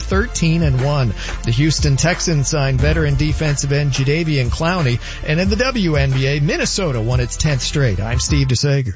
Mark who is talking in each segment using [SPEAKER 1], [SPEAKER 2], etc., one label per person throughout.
[SPEAKER 1] 13-1. The Houston Texans signed veteran defensive end Jadeveon Clowney, and in the WNBA, Minnesota won its 10th straight. I'm Steve DeSager.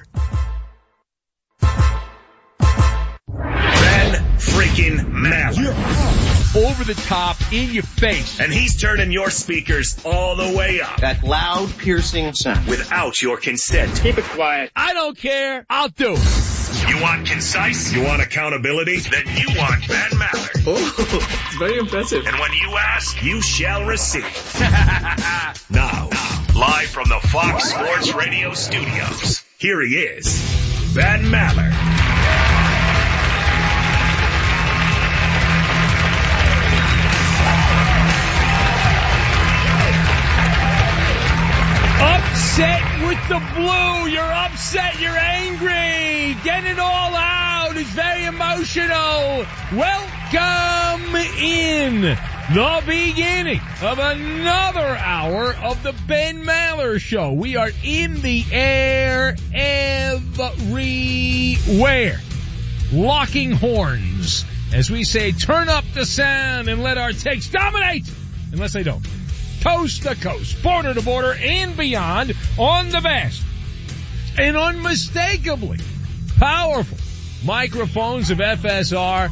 [SPEAKER 2] Freaking Maller.
[SPEAKER 3] Over the top, in your face.
[SPEAKER 2] And he's turning your speakers all the way up.
[SPEAKER 4] That loud, piercing sound.
[SPEAKER 2] Without your consent.
[SPEAKER 5] Keep it quiet.
[SPEAKER 3] I don't care. I'll do it.
[SPEAKER 2] You want concise? You want accountability? Then you want Ben Maller.
[SPEAKER 5] Oh, it's very impressive.
[SPEAKER 2] And when you ask, you shall receive. Now, live from the Fox Sports Radio studios, here he is, Ben Maller.
[SPEAKER 3] Upset with the blue. You're upset. You're angry. Get it all out. It's very emotional. Welcome in the beginning of another hour of the Ben Maller Show. We are in the air everywhere. Locking horns. As we say, turn up the sound and let our takes dominate. Unless they don't. Coast to coast, border to border, and beyond on the vast and unmistakably powerful microphones of FSR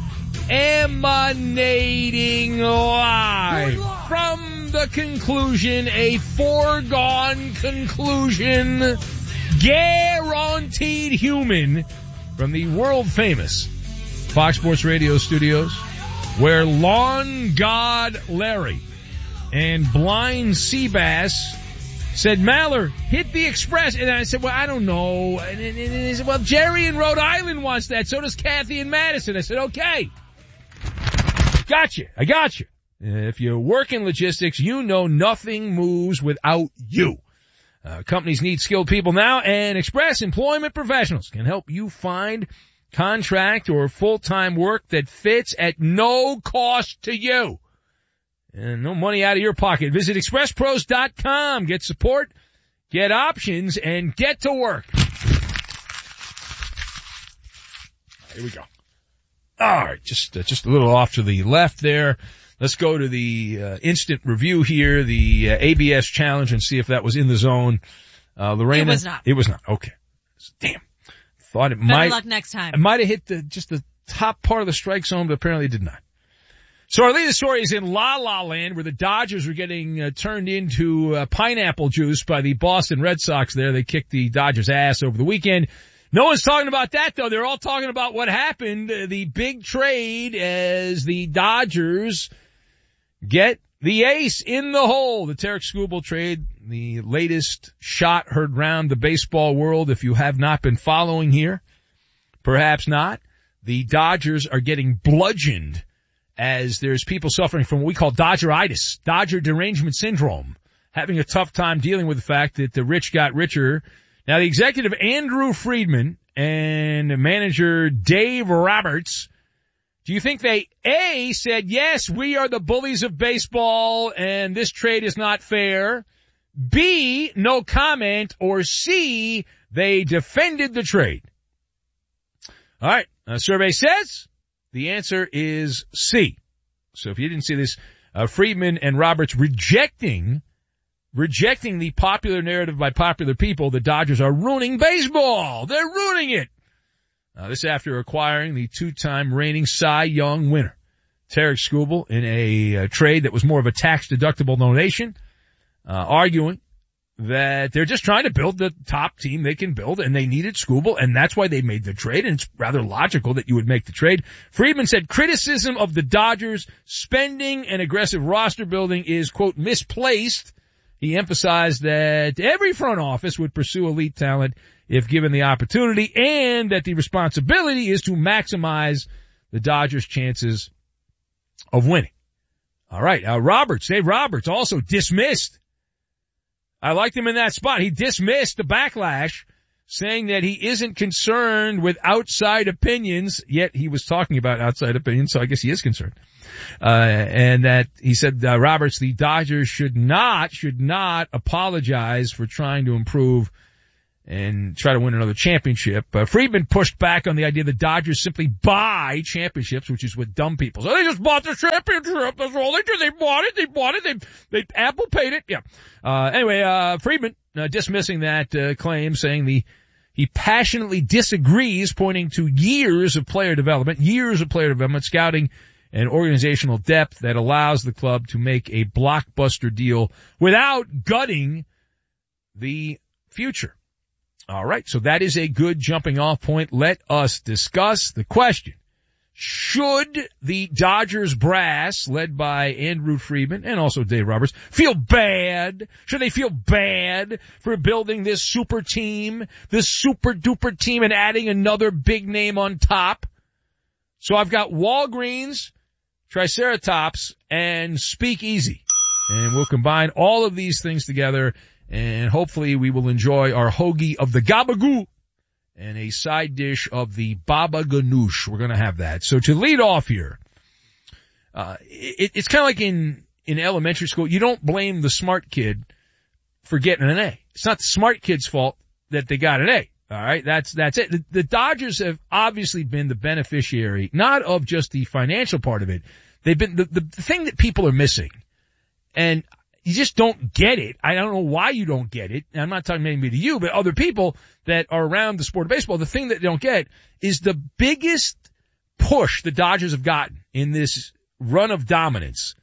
[SPEAKER 3] emanating live from the conclusion, a foregone conclusion, guaranteed human from the world famous Fox Sports Radio studios, where lawn god Larry and blind Seabass said, Maller, hit the express. And I said, well, I don't know. And he said, well, Jerry in Rhode Island wants that. So does Kathy in Madison. I said, okay. Gotcha. I got you. If you work in logistics, you know nothing moves without you. Companies need skilled people now, and Express Employment Professionals can help you find contract or full-time work that fits at no cost to you. And no money out of your pocket. Visit expresspros.com. Get support, get options, and get to work. Here we go. All right, just a little off to the left there. Let's go to the instant review here, the ABS challenge, and see if that was in the zone. Lorena,
[SPEAKER 6] it was not.
[SPEAKER 3] It was not. Okay. Damn. Thought it might.
[SPEAKER 6] Better luck next time.
[SPEAKER 3] It might have hit just the top part of the strike zone, but apparently it did not. So our latest story is in La La Land, where the Dodgers are getting turned into pineapple juice by the Boston Red Sox there. They kicked the Dodgers' ass over the weekend. No one's talking about that, though. They're all talking about what happened, the big trade as the Dodgers get the ace in the hole. The Tarik Skubal trade, the latest shot heard round the baseball world. If you have not been following here, perhaps not. The Dodgers are getting bludgeoned as there's people suffering from what we call Dodgeritis, Dodger derangement syndrome, having a tough time dealing with the fact that the rich got richer. Now, the executive Andrew Friedman and manager Dave Roberts, do you think they, A, said, yes, we are the bullies of baseball and this trade is not fair, B, no comment, or C, they defended the trade? All right, a survey says the answer is C. So if you didn't see this, Friedman and Roberts rejecting the popular narrative by popular people, the Dodgers are ruining baseball. They're ruining it. This after acquiring the two-time reigning Cy Young winner, Tarik Skubal, in a trade that was more of a tax-deductible donation, arguing that they're just trying to build the top team they can build, and they needed Skubal, and that's why they made the trade, and it's rather logical that you would make the trade. Friedman said criticism of the Dodgers spending and aggressive roster building is, quote, misplaced. He emphasized that every front office would pursue elite talent if given the opportunity, and that the responsibility is to maximize the Dodgers' chances of winning. All right, Dave Roberts, also dismissed. I liked him in that spot. He dismissed the backlash, saying that he isn't concerned with outside opinions, yet he was talking about outside opinions, so I guess he is concerned. And that he said, Roberts, the Dodgers should not apologize for trying to improve and try to win another championship. Friedman pushed back on the idea that Dodgers simply buy championships, which is what dumb people say. They just bought the championship. That's all they did. They bought it. They Apple paid it. Yeah. Anyway, Friedman dismissing that claim, saying he passionately disagrees, pointing to years of player development, scouting, and organizational depth that allows the club to make a blockbuster deal without gutting the future. All right, so that is a good jumping off point. Let us discuss the question. Should the Dodgers brass, led by Andrew Friedman and also Dave Roberts, feel bad? Should they feel bad for building this super team, this super duper team, and adding another big name on top? So I've got Walgreens, Triceratops, and Speakeasy. And we'll combine all of these things together, and hopefully we will enjoy our hoagie of the gabagoo and a side dish of the baba ganoush. We're going to have that. So to lead off here, it's kind of like in elementary school. You don't blame the smart kid for getting an A. It's not the smart kid's fault that they got an A. All right, that's it. The Dodgers have obviously been the beneficiary, not of just the financial part of it. They've been the thing that people are missing, and you just don't get it. I don't know why you don't get it. And I'm not talking maybe to you, but other people that are around the sport of baseball. The thing that they don't get is the biggest push the Dodgers have gotten in this run of dominance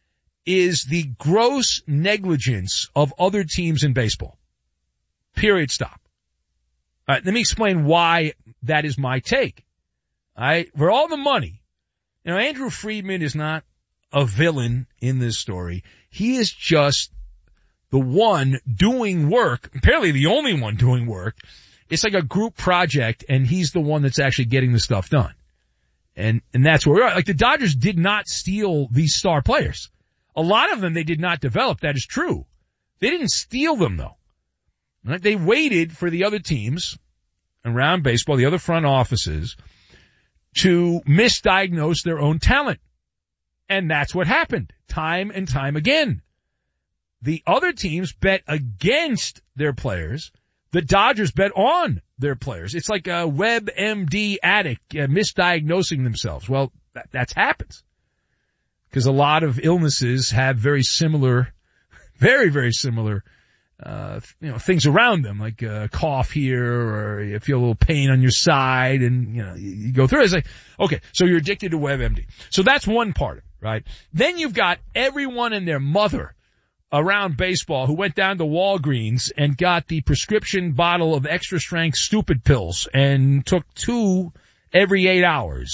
[SPEAKER 3] is the gross negligence of other teams in baseball. Period. Stop. All right, let me explain why that is my take. All right, for all the money, Andrew Friedman is not a villain in this story. He is just the one doing work, apparently the only one doing work. It's like a group project, and he's the one that's actually getting the stuff done. And that's where we are. Like, the Dodgers did not steal these star players. A lot of them they did not develop. That is true. They didn't steal them, though. Right? They waited for the other teams around baseball, the other front offices, to misdiagnose their own talent. And that's what happened time and time again. The other teams bet against their players. The Dodgers bet on their players. It's like a WebMD addict misdiagnosing themselves. Well, that happens because a lot of illnesses have very similar, very, very similar, things around them, like a cough here, or you feel a little pain on your side, and, you go through it. It's like, okay, so you're addicted to WebMD. So that's one part of it, right? Then you've got everyone and their mother around baseball who went down to Walgreens and got the prescription bottle of extra strength stupid pills and took 2 every 8 hours.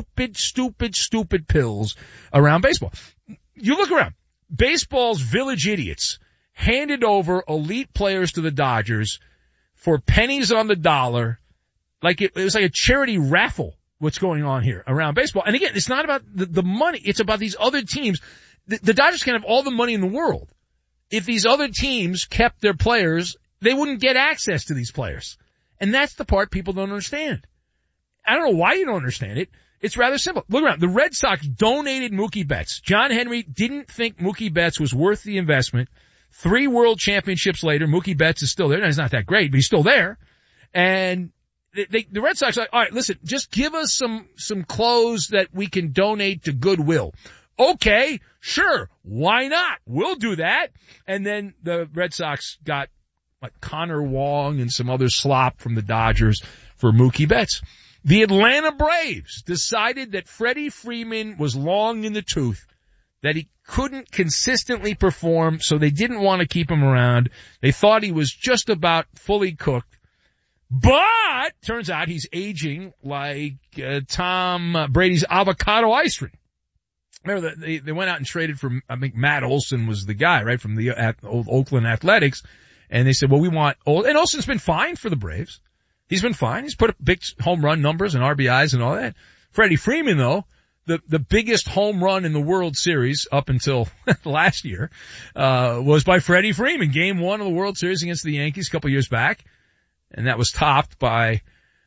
[SPEAKER 3] Stupid pills around baseball. You look around. Baseball's village idiots handed over elite players to the Dodgers for pennies on the dollar. Like it was like a charity raffle, what's going on here around baseball. And again, it's not about the money. It's about these other teams. The Dodgers can have all the money in the world. If these other teams kept their players, they wouldn't get access to these players. And that's the part people don't understand. I don't know why you don't understand it. It's rather simple. Look around. The Red Sox donated Mookie Betts. John Henry didn't think Mookie Betts was worth the investment. 3 world championships later, Mookie Betts is still there. Now, he's not that great, but he's still there. And the Red Sox are like, all right, listen, just give us some clothes that we can donate to Goodwill. Okay, sure, why not? We'll do that. And then the Red Sox got like Connor Wong and some other slop from the Dodgers for Mookie Betts. The Atlanta Braves decided that Freddie Freeman was long in the tooth, that he couldn't consistently perform, so they didn't want to keep him around. They thought he was just about fully cooked. But turns out he's aging like Tom Brady's avocado ice cream. Remember, they went out and traded for, I think Matt Olson was the guy, right, from the old Oakland Athletics. And they said, well, we want Olson. And Olson's been fine for the Braves. He's been fine. He's put up big home run numbers and RBIs and all that. Freddie Freeman, though, the biggest home run in the World Series up until last year, was by Freddie Freeman. Game 1 of the World Series against the Yankees a couple years back. And that was topped by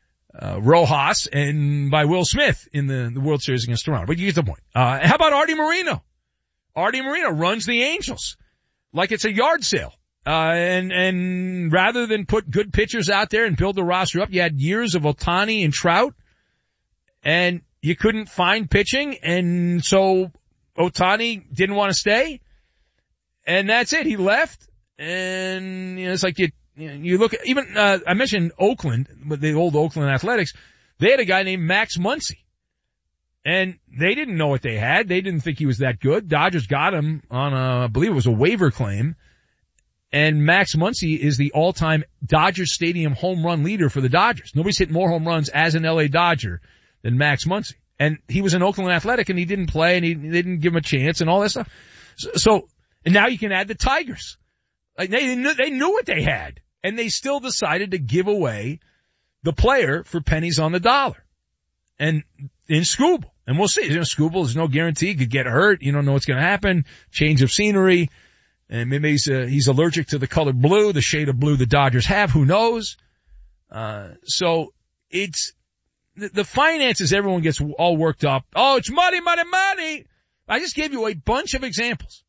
[SPEAKER 3] Rojas and by Will Smith in the World Series against Toronto. But you get the point. How about Artie Moreno? Artie Moreno runs the Angels like it's a yard sale. And rather than put good pitchers out there and build the roster up, you had years of Ohtani and Trout, and you couldn't find pitching, and so Ohtani didn't want to stay, and that's it. He left, and it's like you look at, even, I mentioned Oakland, with the old Oakland Athletics, they had a guy named Max Muncy. And they didn't know what they had. They didn't think he was that good. Dodgers got him on I believe it was a waiver claim. And Max Muncy is the all-time Dodger Stadium home run leader for the Dodgers. Nobody's hit more home runs as an LA Dodger than Max Muncy. And he was an Oakland Athletic, and he didn't play, and they didn't give him a chance and all that stuff. So and now you can add the Tigers. Like they knew what they had, and they still decided to give away the player for pennies on the dollar. And in Skubal. And we'll see. Skubal, there's no guarantee. He could get hurt. You don't know what's going to happen. Change of scenery. And maybe he's allergic to the color blue, the shade of blue the Dodgers have. Who knows? So it's the finances. Everyone gets all worked up. Oh, it's money, money, money. I just gave you a bunch of examples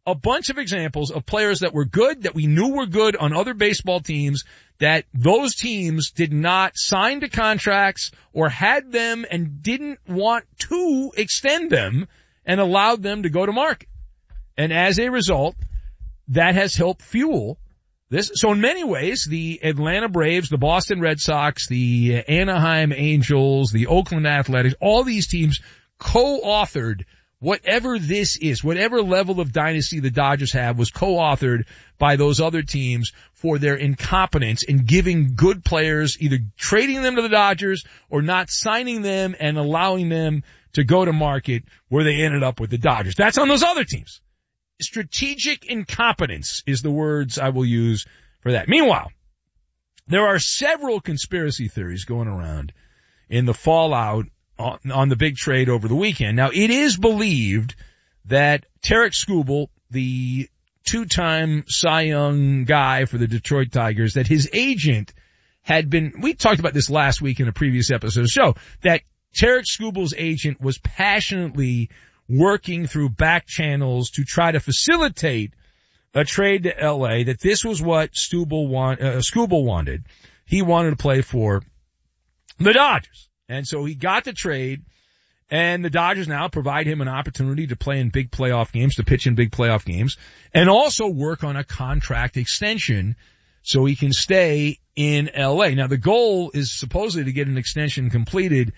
[SPEAKER 3] of players that were good, that we knew were good on other baseball teams, that those teams did not sign to contracts or had them and didn't want to extend them and allowed them to go to market. And as a result, that has helped fuel this. So in many ways, the Atlanta Braves, the Boston Red Sox, the Anaheim Angels, the Oakland Athletics, all these teams co-authored whatever this is, whatever level of dynasty the Dodgers have was co-authored by those other teams for their incompetence in giving good players, either trading them to the Dodgers or not signing them and allowing them to go to market where they ended up with the Dodgers. That's on those other teams. Strategic incompetence is the words I will use for that. Meanwhile, there are several conspiracy theories going around in the fallout on the big trade over the weekend. Now, it is believed that Tarik Skubal, the two-time Cy Young guy for the Detroit Tigers, that his agent had been, we talked about this last week in a previous episode of the show, that Tarik Skubal's agent was passionately working through back channels to try to facilitate a trade to LA, that this was what Skubal wanted. He wanted to play for the Dodgers. And so he got the trade, and the Dodgers now provide him an opportunity to play in big playoff games, to pitch in big playoff games, and also work on a contract extension so he can stay in LA. Now the goal is supposedly to get an extension completed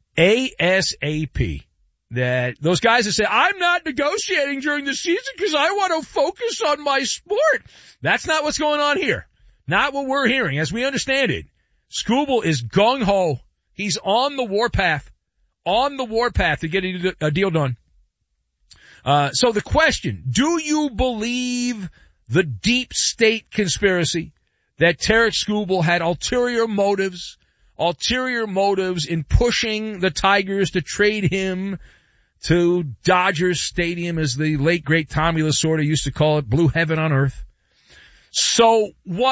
[SPEAKER 3] ASAP. That those guys that say, I'm not negotiating during the season because I want to focus on my sport. That's not what's going on here. Not what we're hearing. As we understand it, Skubal is gung-ho. He's on the warpath to get a deal done. So the question, do you believe the deep state conspiracy that Tarik Skubal had ulterior motives in pushing the Tigers to trade him to Dodger Stadium, as the late great Tommy Lasorda used to call it, blue heaven on earth? So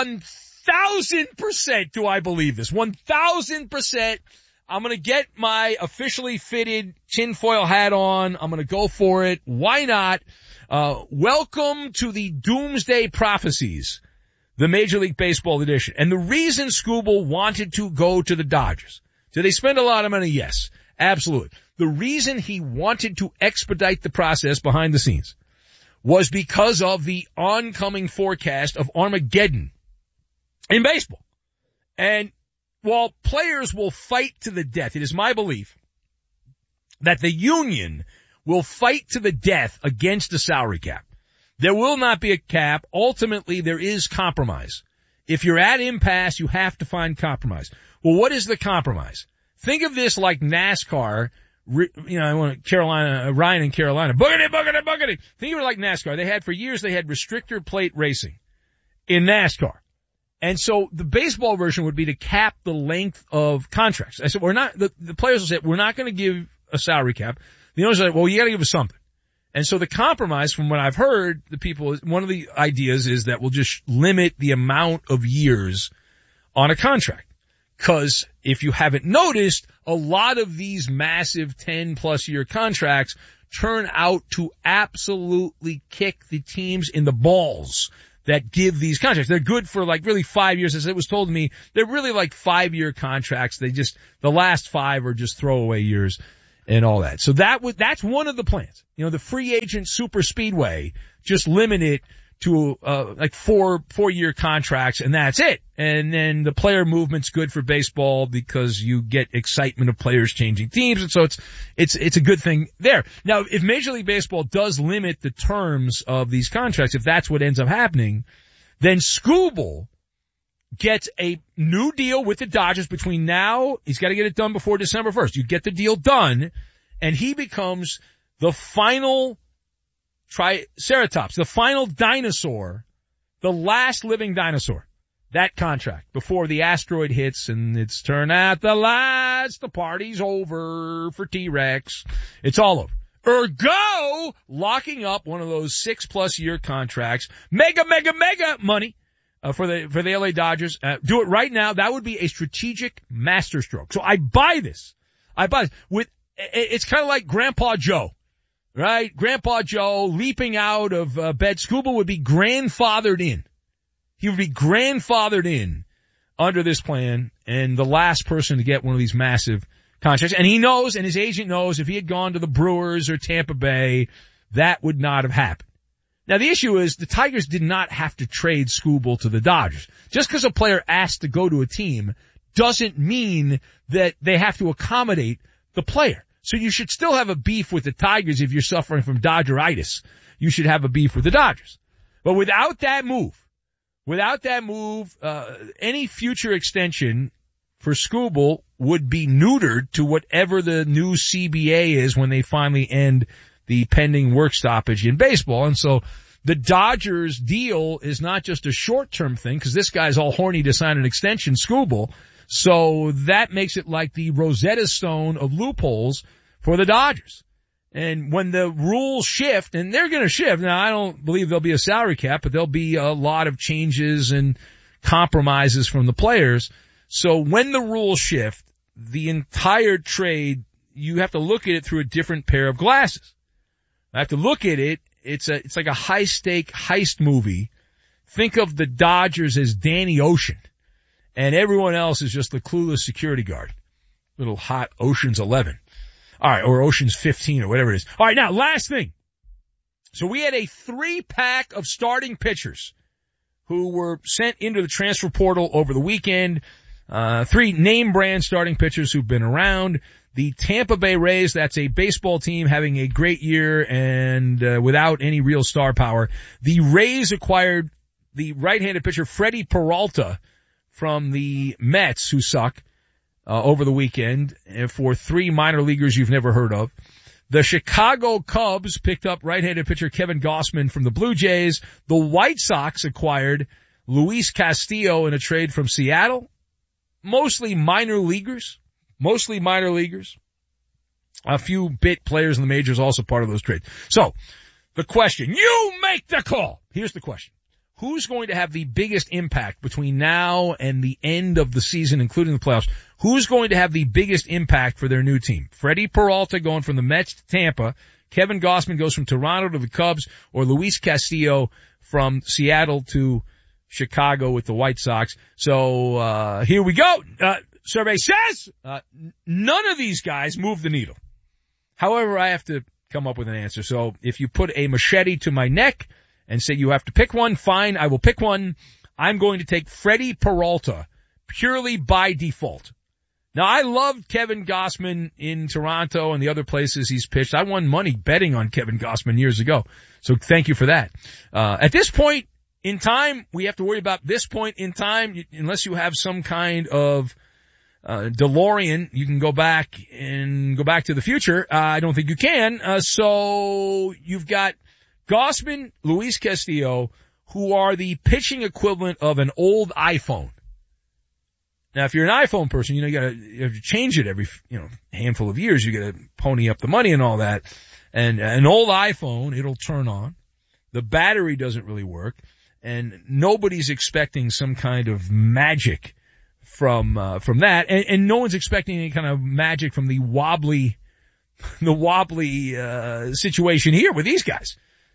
[SPEAKER 3] 1,000% do I believe this. 1,000%. I'm going to get my officially fitted tinfoil hat on. I'm going to go for it. Why not? Welcome to the Doomsday Prophecies, the Major League Baseball edition. And the reason Skubal wanted to go to the Dodgers, did they spend a lot of money? Yes, absolutely. The reason he wanted to expedite the process behind the scenes was because of the oncoming forecast of Armageddon in baseball. And while players will fight to the death, it is my belief that the union will fight to the death against the salary cap. There will not be a cap. Ultimately, there is compromise. If you're at impasse, you have to find compromise. Well, what is the compromise? Think of this like NASCAR. I want Ryan in Carolina. Boogity. Think of it like NASCAR. For years, they had restrictor plate racing in NASCAR. And so the baseball version would be to cap the length of contracts. I said, the players will say, we're not going to give a salary cap. The owners are like, well, you got to give us something. And so the compromise, from what I've heard, one of the ideas is that we'll just limit the amount of years on a contract. Because if you haven't noticed, a lot of these massive 10-plus year contracts turn out to absolutely kick the teams in the balls that give these contracts. They're good for like really 5 years. As it was told to me, they're really like 5-year contracts. The last 5 are just throwaway years and all that. So that's one of the plans. You know, the free agent super speedway, just limit it to, like 4-year contracts, and that's it. And then the player movement's good for baseball because you get excitement of players changing teams, and so it's a good thing there. Now, if Major League Baseball does limit the terms of these contracts, if that's what ends up happening, then Skubal gets a new deal with the Dodgers between now. He's got to get it done before December 1st. You get the deal done, and he becomes the final Triceratops, the final dinosaur, the last living dinosaur. That contract before the asteroid hits and it's turn out the lights, the party's over for T-Rex. It's all over. Ergo, locking up one of those 6+ year contracts, mega money for the LA Dodgers. Do it right now. That would be a strategic masterstroke. So I buy this. It's kind of like Grandpa Joe. Right? Grandpa Joe leaping out of bed. Skubal would be grandfathered in. He would be grandfathered in under this plan and the last person to get one of these massive contracts. And he knows, and his agent knows, if he had gone to the Brewers or Tampa Bay, that would not have happened. Now the issue is the Tigers did not have to trade Skubal to the Dodgers. Just because a player asked to go to a team doesn't mean that they have to accommodate the player. So you should still have a beef with the Tigers if you're suffering from Dodgeritis. You should have a beef with the Dodgers. But without that move, any future extension for Skubal would be neutered to whatever the new CBA is when they finally end the pending work stoppage in baseball. And so the Dodgers deal is not just a short-term thing, because this guy's all horny to sign an extension, Skubal. So that makes it like the Rosetta Stone of loopholes for the Dodgers. And when the rules shift, and they're going to shift, now I don't believe there'll be a salary cap, but there'll be a lot of changes and compromises from the players. So when the rules shift, the entire trade, you have to look at it through a different pair of glasses. I have to look at it. It's like a high-stake heist movie. Think of the Dodgers as Danny Ocean. And everyone else is just the clueless security guard. Little hot Ocean's 11. All right, or Ocean's 15 or whatever it is. All right, now, last thing. So we had a 3-pack of starting pitchers who were sent into the transfer portal over the weekend. 3 name-brand starting pitchers who've been around. The Tampa Bay Rays, that's a baseball team having a great year and without any real star power. The Rays acquired the right-handed pitcher Freddie Peralta from the Mets, who suck, over the weekend, for 3 minor leaguers you've never heard of. The Chicago Cubs picked up right-handed pitcher Kevin Gausman from the Blue Jays. The White Sox acquired Luis Castillo in a trade from Seattle. Mostly minor leaguers. A few bit players in the majors also part of those trades. So, the question, you make the call. Here's the question. Who's going to have the biggest impact between now and the end of the season, including the playoffs? Who's going to have the biggest impact for their new team? Freddie Peralta going from the Mets to Tampa, Kevin Gausman goes from Toronto to the Cubs, or Luis Castillo from Seattle to Chicago with the White Sox. So here we go. Survey says none of these guys move the needle. However, I have to come up with an answer. So if you put a machete to my neck and say you have to pick one, fine, I will pick one. I'm going to take Freddie Peralta purely by default. Now, I loved Kevin Gausman in Toronto and the other places he's pitched. I won money betting on Kevin Gausman years ago. So thank you for that. At this point in time, we have to worry about this point in time, unless you have some kind of DeLorean, you can go back to the future. I don't think you can. So you've got Gausman, Luis Castillo, who are the pitching equivalent of an old iPhone. Now, if you're an iPhone person, you have to change it every, handful of years. You got to pony up the money and all that. And an old iPhone, it'll turn on. The battery doesn't really work. And nobody's expecting some kind of magic from that. And no one's expecting any kind of magic from the wobbly situation here with these guys.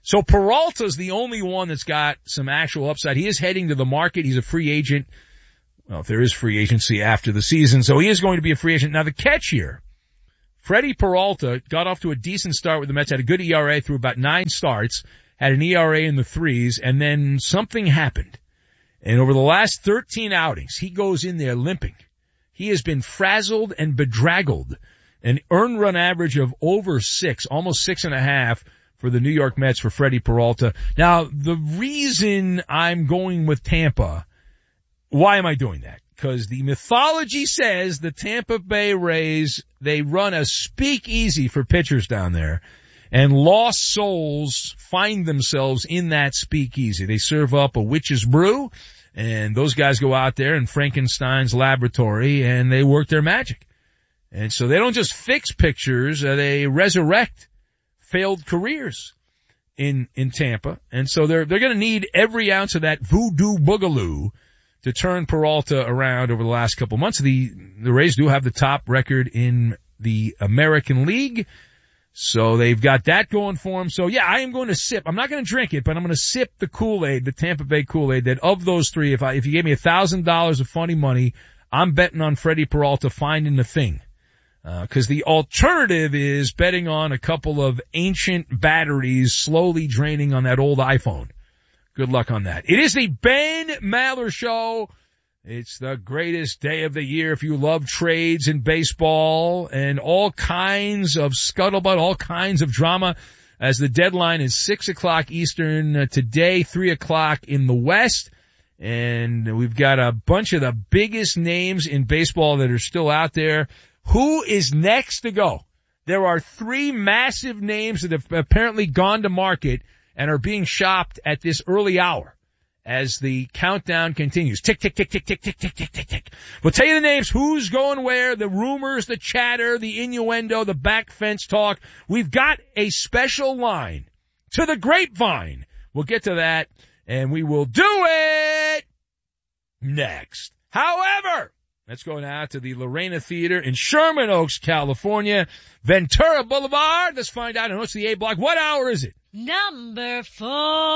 [SPEAKER 3] So Peralta's the only one that's got some actual upside. He is heading to the market. He's a free agent. Well, if there is free agency after the season, so he is going to be a free agent. Now the catch here, Freddie Peralta got off to a decent start with the Mets, had a good ERA through about 9 starts, had an ERA in the 3s, and then something happened. And over the last 13 outings, he goes in there limping. He has been frazzled and bedraggled. An earned run average of over 6, almost 6.5 for the New York Mets for Freddie Peralta. Now, the reason I'm going with Tampa, why am I doing that? Because the mythology says the Tampa Bay Rays, they run a speakeasy for pitchers down there, and lost souls find themselves in that speakeasy. They serve up a witch's brew, and those guys go out there in Frankenstein's laboratory, and they work their magic. And so they don't just fix pictures, they resurrect failed careers in Tampa. And so they're going to need every ounce of that voodoo boogaloo to turn Peralta around over the last couple months. The Rays do have the top record in the American League, so they've got that going for them. So yeah, I am going to sip. I'm not going to drink it, but I'm going to sip the Kool-Aid, the Tampa Bay Kool-Aid, that of those three, if you gave me $1,000 of funny money, I'm betting on Freddie Peralta finding the thing. Cause the alternative is betting on a couple of ancient batteries slowly draining on that old iPhone. Good luck on that. It is the Ben Maller Show. It's the greatest day of the year if you love trades in baseball and all kinds of scuttlebutt, all kinds of drama, as the deadline is 6 o'clock Eastern today, 3 o'clock in the West. And we've got a bunch of the biggest names in baseball that are still out there. Who is next to go? There are 3 massive names that have apparently gone to market and are being shopped at this early hour as the countdown continues. Tick, tick, tick, tick, tick, tick, tick, tick, tick, tick. We'll tell you the names, who's going where, the rumors, the chatter, the innuendo, the back fence talk. We've got a special line to the grapevine. We'll get to that, and we will do it next. However, let's go now to the Lorena Theater in Sherman Oaks, California. Ventura Boulevard. Let's find out. And what's the A block? What hour is it?
[SPEAKER 6] Number 4.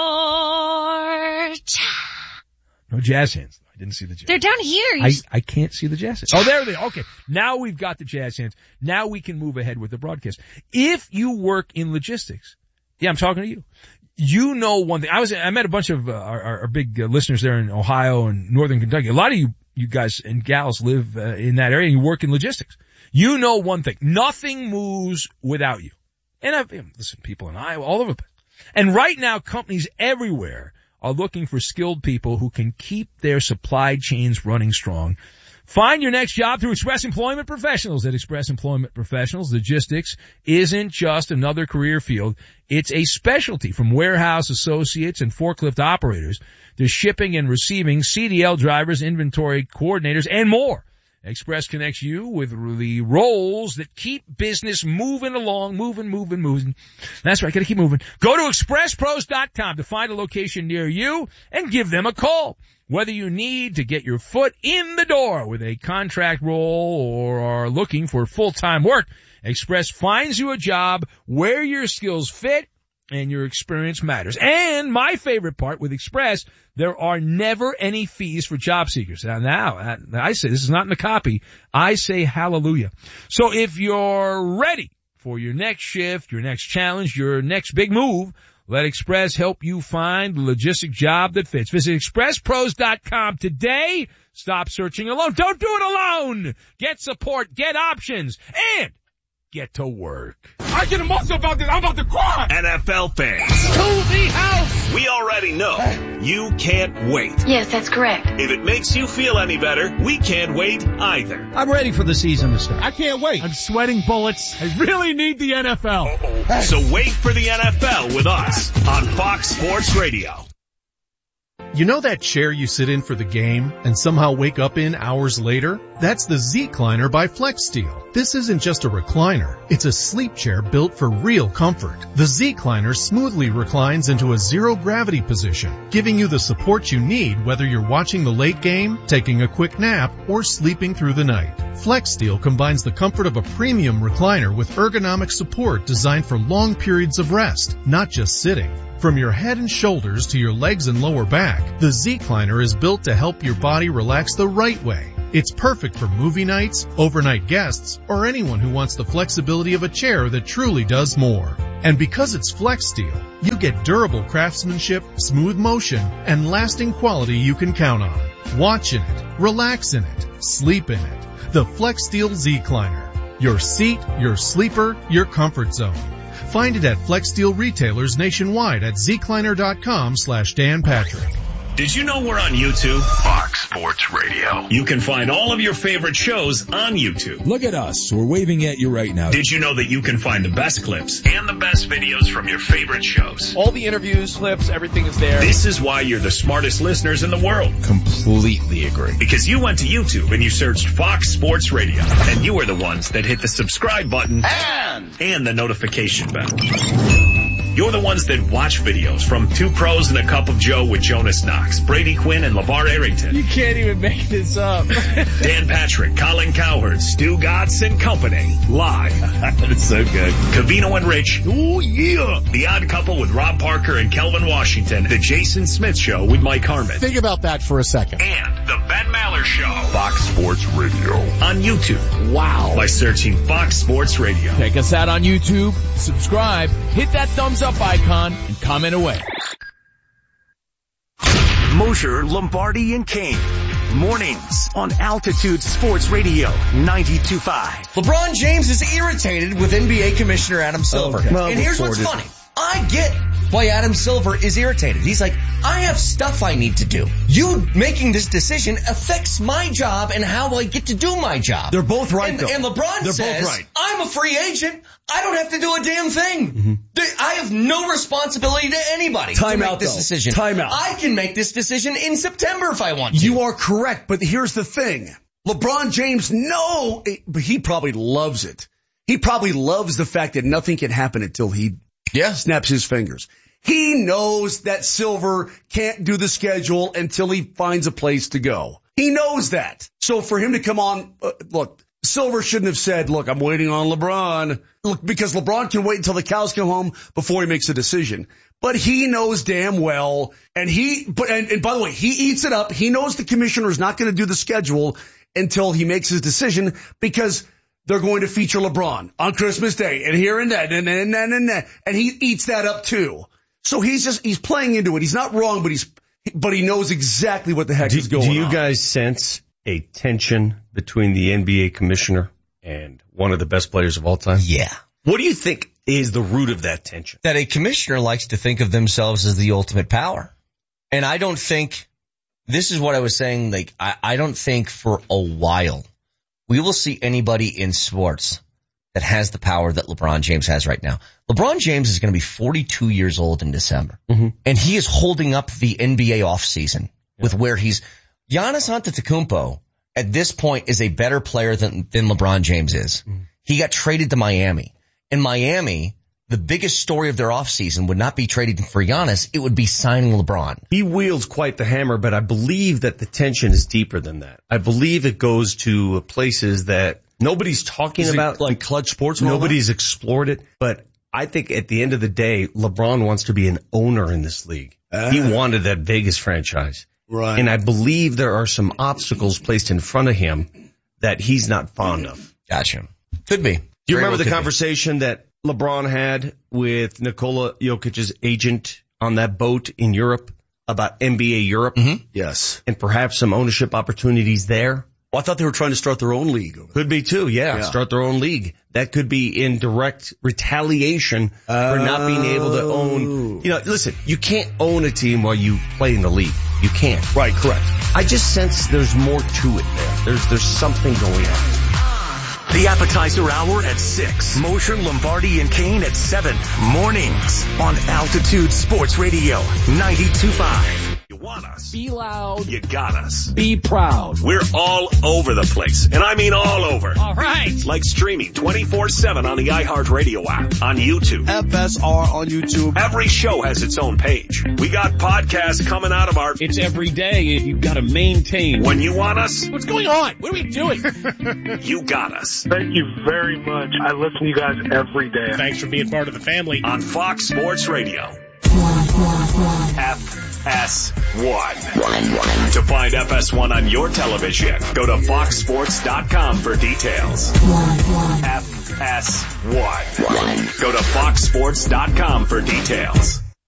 [SPEAKER 3] No jazz hands. I didn't see the jazz.
[SPEAKER 6] They're down here.
[SPEAKER 3] I can't see the jazz hands. Oh, there they are. Okay. Now we've got the jazz hands. Now we can move ahead with the broadcast. If you work in logistics, yeah, I'm talking to you. You know one thing. I met a bunch of our big listeners there in Ohio and Northern Kentucky. A lot of you guys and gals live in that area and you work in logistics. You know one thing. Nothing moves without you. And listen, people in Iowa, all over the place. And right now, companies everywhere are looking for skilled people who can keep their supply chains running strong. Find your next job through Express Employment Professionals. At Express Employment Professionals, logistics isn't just another career field. It's a specialty, from warehouse associates and forklift operators to shipping and receiving, CDL drivers, inventory coordinators, and more. Express connects you with the roles that keep business moving along, moving. That's right, gotta keep moving. Go to expresspros.com to find a location near you and give them a call. Whether you need to get your foot in the door with a contract role or are looking for full-time work, Express finds you a job where your skills fit and your experience matters. And my favorite part with Express, there are never any fees for job seekers. Now, I say, this is not in the copy, I say hallelujah. So if you're ready for your next shift, your next challenge, your next big move, let Express help you find the logistic job that fits. Visit expresspros.com today. Stop searching alone. Don't do it alone. Get support, get options, and get to work.
[SPEAKER 7] I get emotional about this. I'm about to cry.
[SPEAKER 2] NFL fans,
[SPEAKER 3] To the house.
[SPEAKER 2] we already know you can't wait.
[SPEAKER 8] Yes, that's correct.
[SPEAKER 2] If it makes you feel any better, we can't wait either.
[SPEAKER 9] I'm ready for the season to start.
[SPEAKER 7] I can't wait.
[SPEAKER 5] I'm sweating bullets. I really need the NFL.
[SPEAKER 2] So wait for the NFL with us on Fox Sports Radio.
[SPEAKER 10] You know that chair you sit in for the game and somehow wake up in hours later? That's the Z-Cliner by FlexSteel. This isn't just a recliner. It's a sleep chair built for real comfort. The Z-Cliner smoothly reclines into a zero-gravity position, giving you the support you need whether you're watching the late game, taking a quick nap, or sleeping through the night. FlexSteel combines the comfort of a premium recliner with ergonomic support designed for long periods of rest, not just sitting. From your head and shoulders to your legs and lower back, the Z-Cliner is built to help your body relax the right way. It's perfect for movie nights, overnight guests, or anyone who wants the flexibility of a chair that truly does more. And because it's Flex Steel, you get durable craftsmanship, smooth motion, and lasting quality you can count on. Watch in it, relax in it, sleep in it. The Flex Steel Z-Cliner. Your seat, your sleeper, your comfort zone. Find it at Flex Steel retailers nationwide at zcliner.com/Dan Patrick.
[SPEAKER 2] Did you know we're on YouTube?
[SPEAKER 8] Fox Sports Radio.
[SPEAKER 2] You can find all of your favorite shows on YouTube.
[SPEAKER 9] Look at us. We're waving at you right now.
[SPEAKER 2] Did you know that you can find the best clips and the best videos from your favorite shows?
[SPEAKER 11] All the interviews, clips, everything is there.
[SPEAKER 2] This is why you're the smartest listeners in the world.
[SPEAKER 9] Completely agree.
[SPEAKER 2] Because you went to YouTube and you searched Fox Sports Radio. And you are the ones that hit the subscribe button and the notification bell. You're the ones that watch videos from Two Pros and a Cup of Joe with Jonas Knox, Brady Quinn, and LeVar Arrington.
[SPEAKER 11] You can't even make this up.
[SPEAKER 2] Dan Patrick, Colin Cowherd, Stu Gatz and Company. Live.
[SPEAKER 8] That is so good.
[SPEAKER 2] Covino and Rich.
[SPEAKER 8] Oh, yeah.
[SPEAKER 2] The Odd Couple with Rob Parker and Kelvin Washington. The Jason Smith Show with Mike Harmon.
[SPEAKER 5] Think about that for a second.
[SPEAKER 2] And the Ben Maller Show.
[SPEAKER 8] Fox Sports Radio.
[SPEAKER 2] On YouTube.
[SPEAKER 5] Wow.
[SPEAKER 2] By searching Fox Sports Radio.
[SPEAKER 11] Check us out on YouTube, subscribe, hit that thumbs up icon, and comment away.
[SPEAKER 2] Mosher, Lombardi, and Kane. Mornings on Altitude Sports Radio 92.5.
[SPEAKER 12] LeBron James is irritated with NBA Commissioner Adam Silver. Okay. Well, and here's what's funny. I get why Adam Silver is irritated. He's like, I have stuff I need to do. You making this decision affects my job and how I get to do my job.
[SPEAKER 13] They're both right, though.
[SPEAKER 12] And LeBron says, both right. I'm a free agent. I don't have to do a damn thing. Mm-hmm. I have no responsibility to anybody to make this decision.
[SPEAKER 13] Time out.
[SPEAKER 12] I can make this decision in September if I want to.
[SPEAKER 13] You are correct, but here's the thing. LeBron James, but he probably loves it. He probably loves the fact that nothing can happen until he snaps his fingers. He knows that Silver can't do the schedule until he finds a place to go. He knows that. So for him to come on, look, Silver shouldn't have said, look, I'm waiting on LeBron. Look, because LeBron can wait until the cows come home before he makes a decision. But he knows damn well, and by the way, he eats it up. He knows the commissioner is not going to do the schedule until he makes his decision because they're going to feature LeBron on Christmas Day and here and that and he eats that up too. So he's playing into it. He's not wrong, but he knows exactly what the heck is going on.
[SPEAKER 14] Do you guys sense a tension between the NBA commissioner and one of the best players of all time?
[SPEAKER 12] Yeah.
[SPEAKER 14] What do you think is the root of that tension?
[SPEAKER 12] That a commissioner likes to think of themselves as the ultimate power. And I don't think, this is what I was saying, like, I don't think for a while we will see anybody in sports that has the power that LeBron James has right now. LeBron James is going to be 42 years old in December. Mm-hmm. And he is holding up the NBA offseason with where Giannis Antetokounmpo at this point is a better player than LeBron James is. Mm-hmm. He got traded to Miami. In Miami, the biggest story of their offseason would not be trading for Giannis. It would be signing LeBron.
[SPEAKER 14] He wields quite the hammer, but I believe that the tension is deeper than that. I believe it goes to places that nobody's talking about.
[SPEAKER 13] Like Clutch Sports?
[SPEAKER 14] Nobody's explored it. But I think at the end of the day, LeBron wants to be an owner in this league. He wanted that Vegas franchise.
[SPEAKER 13] Right.
[SPEAKER 14] And I believe there are some obstacles placed in front of him that he's not fond of.
[SPEAKER 12] Gotcha. Could be.
[SPEAKER 14] Do you remember the conversation that LeBron had with Nikola Jokic's agent on that boat in Europe about NBA Europe?
[SPEAKER 13] Mm-hmm. Yes.
[SPEAKER 14] And perhaps some ownership opportunities there?
[SPEAKER 13] Well, I thought they were trying to start their own league.
[SPEAKER 14] Could be too, yeah. Start their own league. That could be in direct retaliation for not being able to own. You know, listen, you can't own a team while you play in the league. You can't.
[SPEAKER 13] Right, correct.
[SPEAKER 14] I just sense there's more to it there. There's something going on.
[SPEAKER 2] The appetizer hour at 6. Mosher, Lombardi, and Kane at 7. Mornings on Altitude Sports Radio 92.5. You want us.
[SPEAKER 5] Be loud.
[SPEAKER 2] You got us.
[SPEAKER 5] Be proud.
[SPEAKER 2] We're all over the place. And I mean all over.
[SPEAKER 5] All right.
[SPEAKER 2] Like streaming 24/7 on the iHeartRadio app, on YouTube.
[SPEAKER 13] FSR on YouTube.
[SPEAKER 2] Every show has its own page. We got podcasts coming out of our...
[SPEAKER 5] It's every day and you've got to maintain.
[SPEAKER 2] When you want us...
[SPEAKER 5] What's going on? What are we doing?
[SPEAKER 2] You got us.
[SPEAKER 15] Thank you very much. I listen to you guys every day.
[SPEAKER 5] Thanks for being part of the family.
[SPEAKER 2] On Fox Sports Radio. FS1. To find FS1 on your television, go to foxsports.com for details. FS1. Go to foxsports.com for details.